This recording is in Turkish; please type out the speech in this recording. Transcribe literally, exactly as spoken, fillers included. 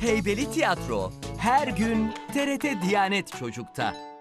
Heybeli Tiyatro her gün T R T Diyanet Çocuk'ta.